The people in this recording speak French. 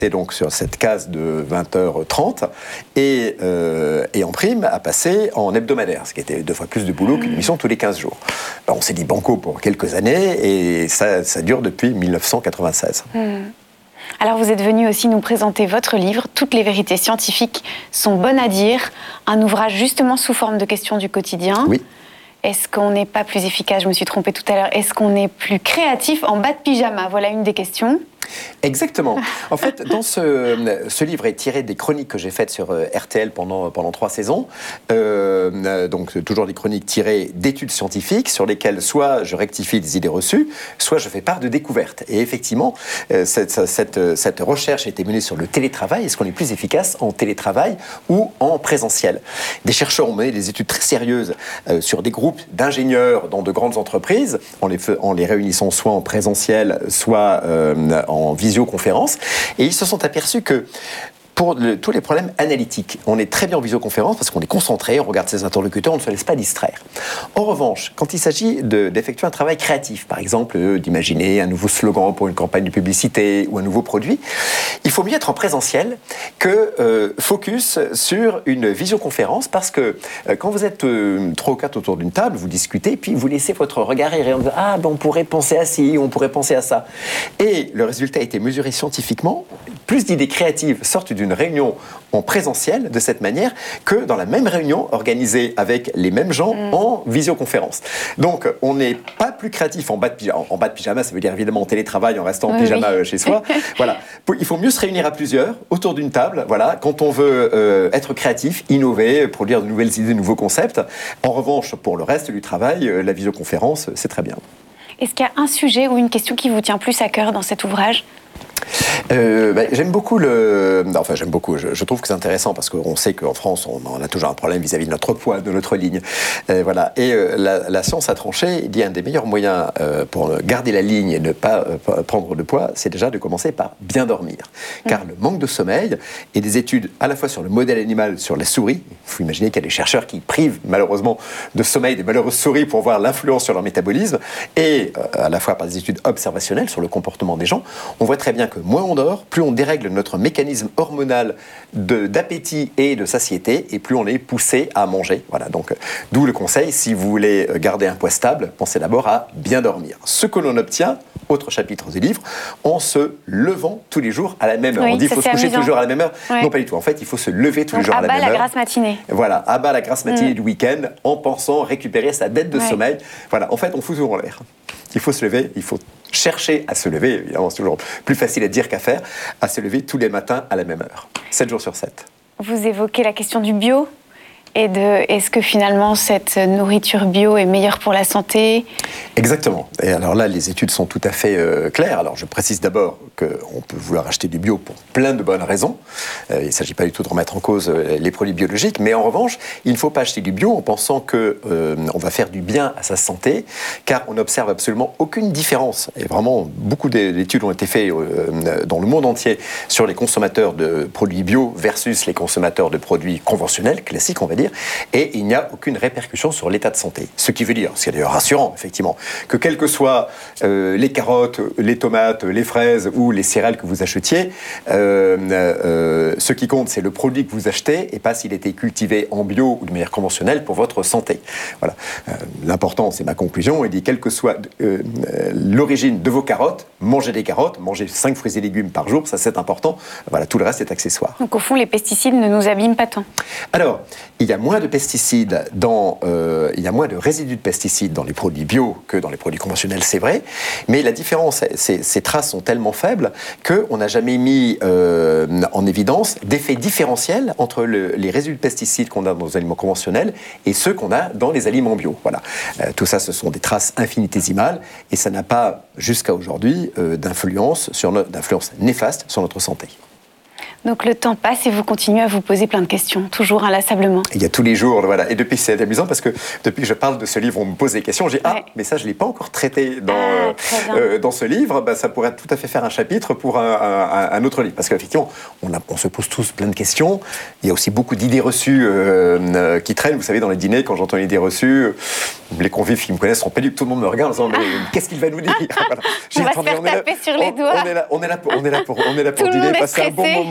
donc sur cette case de 20h30 et en prime à passer en hebdomadaire, ce qui était 2 fois plus de boulot qu'une émission tous les 15 jours. Ben, on s'est dit banco pour quelques années et ça dure depuis 1996. Alors vous êtes venu aussi nous présenter votre livre « Toutes les vérités scientifiques sont bonnes à dire », un ouvrage justement sous forme de questions du quotidien. Oui. Est-ce qu'on n'est pas plus efficace? Je me suis trompée tout à l'heure. Est-ce qu'on est plus créatif en bas de pyjama? Voilà une des questions. Exactement. En fait, dans ce livre est tiré des chroniques que j'ai faites sur RTL pendant 3 saisons. Donc, toujours des chroniques tirées d'études scientifiques sur lesquelles soit je rectifie des idées reçues, soit je fais part de découvertes. Et effectivement, cette recherche a été menée sur le télétravail. Est-ce qu'on est plus efficace en télétravail ou en présentiel? Des chercheurs ont mené des études très sérieuses sur des groupes d'ingénieurs dans de grandes entreprises, en les réunissant soit en présentiel, soit en visioconférence, et ils se sont aperçus que pour tous les problèmes analytiques, on est très bien en visioconférence parce qu'on est concentré, on regarde ses interlocuteurs, on ne se laisse pas distraire. En revanche, quand il s'agit d'effectuer un travail créatif, par exemple d'imaginer un nouveau slogan pour une campagne de publicité ou un nouveau produit, il faut mieux être en présentiel que focus sur une visioconférence, parce que quand vous êtes 3 ou 4 autour d'une table, vous discutez, puis vous laissez votre regard errer en disant « Ah, ben on pourrait penser à ci, on pourrait penser à ça ». Et le résultat a été mesuré scientifiquement. Plus d'idées créatives sortent d'une réunion en présentiel de cette manière que dans la même réunion organisée avec les mêmes gens en visioconférence. Donc, on n'est pas plus créatif en bas de pyjama. En bas de pyjama, ça veut dire évidemment en télétravail, en restant en pyjama chez soi. Voilà. Il faut mieux se réunir à plusieurs autour d'une table. Voilà. Quand on veut être créatif, innover, produire de nouvelles idées, de nouveaux concepts. En revanche, pour le reste du travail, la visioconférence, c'est très bien. Est-ce qu'il y a un sujet ou une question qui vous tient plus à cœur dans cet ouvrage ? J'aime beaucoup je trouve que c'est intéressant parce qu'on sait qu'en France on a toujours un problème vis-à-vis de notre poids, de notre ligne, voilà. Et la science a tranché. Il dit un des meilleurs moyens pour garder la ligne et ne pas prendre de poids, c'est déjà de commencer par bien dormir, car le manque de sommeil, et des études à la fois sur le modèle animal, sur la souris, il faut imaginer qu'il y a des chercheurs qui privent malheureusement de sommeil des malheureuses souris pour voir l'influence sur leur métabolisme, et à la fois par des études observationnelles sur le comportement des gens, on voit très bien que moins on dort, plus on dérègle notre mécanisme hormonal d'appétit et de satiété, et plus on est poussé à manger. Voilà, donc d'où le conseil, si vous voulez garder un poids stable, pensez d'abord à bien dormir. Ce que l'on obtient, autre chapitre du livre, en se levant tous les jours à la même heure. Oui, on dit qu'il faut se coucher tous les jours à la même heure. Ouais. Non, pas du tout. En fait, il faut se lever tous les jours à la même heure. À bas la grasse matinée. Voilà, à bas la grasse matinée du week-end, en pensant récupérer sa dette de sommeil. Voilà, en fait, on fout tout en l'air. Il faut se lever, il faut chercher à se lever, évidemment c'est toujours plus facile à dire qu'à faire, à se lever tous les matins à la même heure, 7 jours sur 7. Vous évoquez la question du bio et est-ce que finalement cette nourriture bio est meilleure pour la santé? Exactement. Et alors là, les études sont tout à fait claires. Alors je précise d'abord qu'on peut vouloir acheter du bio pour plein de bonnes raisons. Il ne s'agit pas du tout de remettre en cause les produits biologiques, mais en revanche, il ne faut pas acheter du bio en pensant qu'on va faire du bien à sa santé, car on n'observe absolument aucune différence. Et vraiment, beaucoup d'études ont été faites dans le monde entier sur les consommateurs de produits bio versus les consommateurs de produits conventionnels, classiques on va dire, et il n'y a aucune répercussion sur l'état de santé. Ce qui veut dire, ce qui est d'ailleurs rassurant, effectivement, que quelles que soient les carottes, les tomates, les fraises ou les céréales que vous achetiez, ce qui compte, c'est le produit que vous achetez et pas s'il a été cultivé en bio ou de manière conventionnelle pour votre santé. Voilà. L'important, c'est ma conclusion, il dit, quelle que soit l'origine de vos carottes, mangez des carottes, mangez 5 fruits et légumes par jour, ça c'est important. Voilà, tout le reste est accessoire. Donc au fond, les pesticides ne nous abîment pas tant. Alors, il y a moins de pesticides il y a moins de résidus de pesticides dans les produits bio que dans les produits conventionnels, c'est vrai. Mais la différence, ces traces sont tellement faibles qu'on n'a jamais mis en évidence d'effets différentiels entre les résidus de pesticides qu'on a dans les aliments conventionnels et ceux qu'on a dans les aliments bio. Voilà. Tout ça, ce sont des traces infinitésimales et ça n'a pas, jusqu'à aujourd'hui, d'influence néfaste sur notre santé. Donc le temps passe et vous continuez à vous poser plein de questions, toujours inlassablement. Il y a tous les jours, voilà. Et depuis, c'est amusant parce que depuis que je parle de ce livre, on me pose des questions. J'ai mais ça, je ne l'ai pas encore traité dans ce livre. Ça pourrait tout à fait faire un chapitre pour un autre livre. Parce qu'effectivement, on se pose tous plein de questions. Il y a aussi beaucoup d'idées reçues qui traînent. Vous savez, dans les dîners, quand j'entends une idée reçue, les convives qui me connaissent sont perdus. Tout le monde me regarde en disant, mais qu'est-ce qu'il va nous dire? Voilà. On va se faire taper sur les doigts. On est là pour dîner, passer un bon moment.